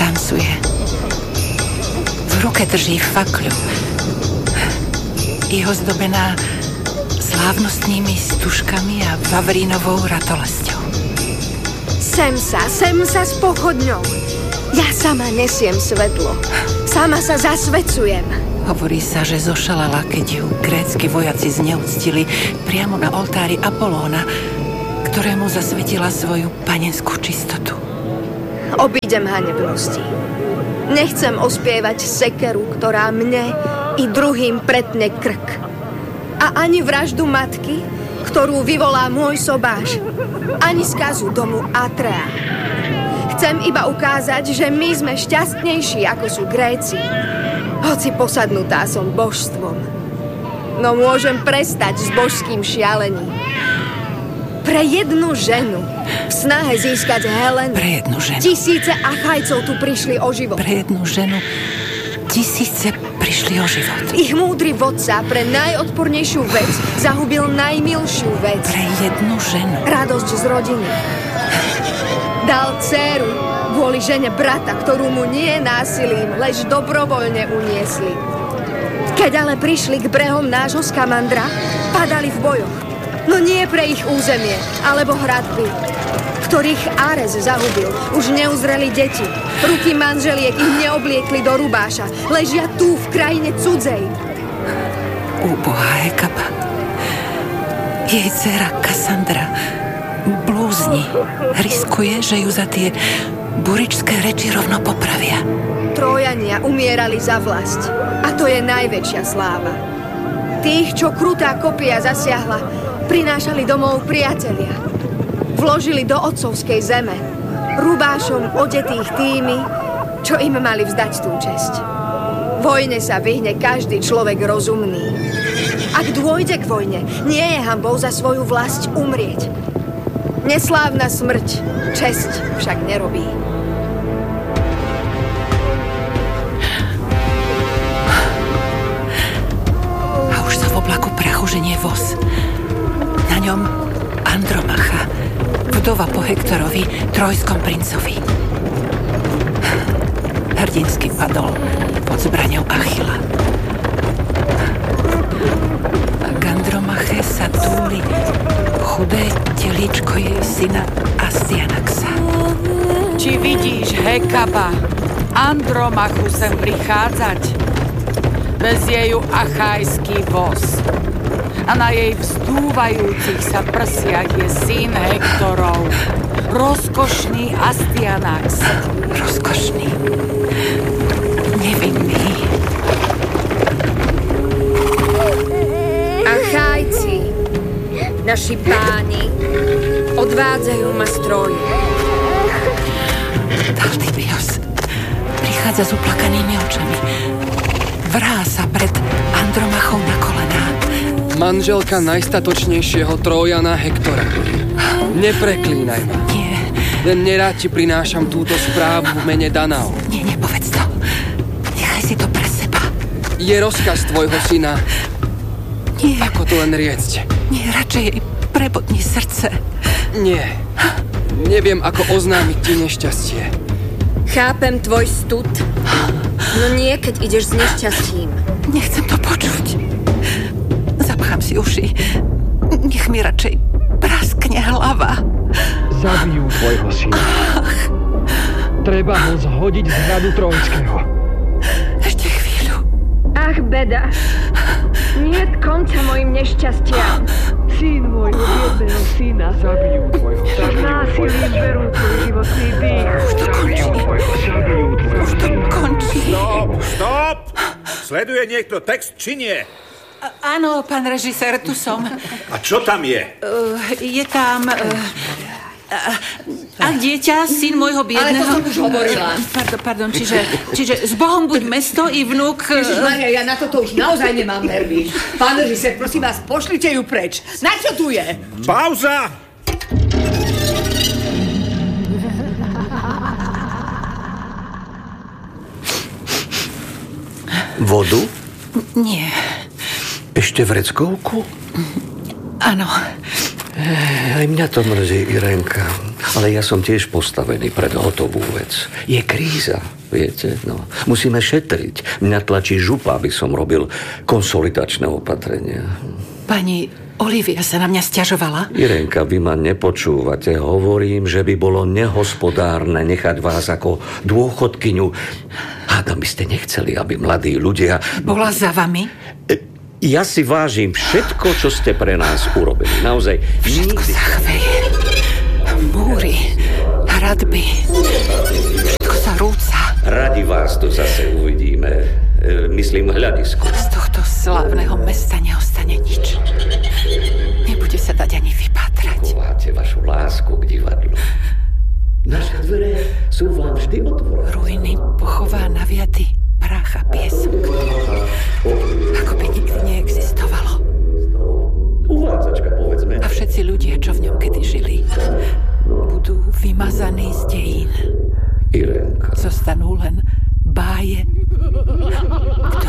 tancuje. V ruke drží fakľu. Je ozdobená slávnostnými stužkami a vavrínovou ratolesťou. Sem sa s pochodňou. Ja sama nesiem svetlo. Sama sa zasvecujem. Hovorí sa, že zošalala, keď ju grécki vojaci zneúctili priamo na oltári Apolóna, ktorému zasvetila svoju panenskú čistotu. Obídem hanebnosti. Nechcem ospievať sekeru, ktorá mne i druhým pretne krk. A ani vraždu matky, ktorú vyvolá môj sobáš. Ani skazu domu Atrea. Chcem iba ukázať, že my sme šťastnejší, ako sú Gréci. Hoci posadnutá som božstvom. No môžem prestať s božským šialením. Pre jednu ženu, v snahe získať Helenu. Pre jednu ženu. Tisíce Achajcov tu prišli o život. Pre jednu ženu tisíce prišli o život. Ich múdry vodca pre najodpornejšiu vec zahubil najmilšiu vec. Pre jednu ženu. Radosť z rodiny. Dal dcéru kvôli žene brata, ktorú mu nie násilím, lež dobrovoľne uniesli. Keď ale prišli k brehom nášho Skamandra, padali v bojoch. No nie pre ich územie, alebo hradby, ktorých Ares zahubil. Už neuzreli deti. Ruky manželiek ich neobliekli do rubáša. Ležia tu, v krajine cudzej. Úbohá Hekaba. Jej dcera Kassandra blúzni. Riskuje, že ju za tie buričské reči rovno popravia. Trójania umierali za vlast. A to je najväčšia sláva. Tých, čo krutá kopia zasiahla, prinášali domov priatelia. Vložili do otcovskej zeme. Rubášom odetých tými, čo im mali vzdať tú česť. Vojne sa vyhne každý človek rozumný. Ak dôjde k vojne, nie je hanbou za svoju vlast umrieť. Neslávna smrť česť však nerobí. A už sa v oblaku prachu ženie voz. Na ňom Andromacha, vdova po Hektorovi, trojskom princovi. Hrdinsky padol pod zbraňou Achila. A k Andromache sa túli chudé telíčko jej syna Astyanaxa. Či vidíš, Hekaba, Andromachu sem prichádzať? Vezie ju achajský voz. A na jej vzdúvajúcich sa prsiach je syn Hektorov, rozkošný Astyanax. Rozkošný. Nevinný. Achajci, naši páni, odvádzajú ma z Tróji. Talthybios prichádza s uplakanými očami. Vrá sa pred Andromachou na kolená. Manželka najstatočnejšieho Trójana Hektora. Nepreklínaj ma. Nie. Len nerád ti prinášam túto správu v mene Danao. Nie, nepovedz to. Nechaj si to pre seba. Je rozkaz tvojho syna. Nie. Ako to len riecť? Nie, radšej jej prebodni srdce. Nie. Neviem, ako oznámiť ti nešťastie. Chápem tvoj stud, no nie, keď ideš s nešťastím. Nechcem to počuť. Zapchám si uši. Nech mi radšej praskne hlava. Zabijú tvojho syna. Treba ho zhodiť z hradu Trojského. Ešte chvíľu. Ach, beda. Niet konca mojim nešťastiam. Syn môj jedného syna. Zabijú tvojho syna. Násilím berú tvoj životný dých. Už to končí. Už to končí. Stop! Sleduje niekto text, či nie? Áno, pán režisér, tu som. A čo tam je? Je tam... a dieťa, syn môjho biedného... Ale to som už hovorila. Pardon, čiže s Bohom buď mesto i vnúk... Ježišmaria, ja na toto už naozaj nemám nervy. Pán režisér, prosím vás, pošlite ju preč. Na čo tu je? Pauza! Vodu? Nie. Ešte vreckovku? Áno. Aj mňa to mrzí, Irenka. Ale ja som tiež postavený pred hotovú vec. Je kríza, viete? No, musíme šetriť. Mňa tlačí župa, aby som robil konsolidačné opatrenia. Pani Olivia sa na mňa sťažovala? Irenka, vy ma nepočúvate. Hovorím, že by bolo nehospodárne nechať vás ako dôchodkyňu. Hádam by ste nechceli, aby mladí ľudia... Bola za vami? Ja si vážim všetko, čo ste pre nás urobili. Naozaj. Všetko sa chveje. Múry, hradby. Všetko sa rúca. Radi vás tu zase uvidíme. Myslím hľadisku. Z tohto slávneho mesta neostane nič. Nebude sa dať ani vypátrať. Chováte vašu lásku k divadlu. Naše dvere sú vám vždy otvorené. Ruiny, pochová naviaty, prach a piesok. Ako by nikdy neexistovalo. Uvádzačka, povedzme. A všetci ľudia, čo v ňom kedy žili, budú vymazaní z dejín. Irenka. Zostanú len báje, ktoré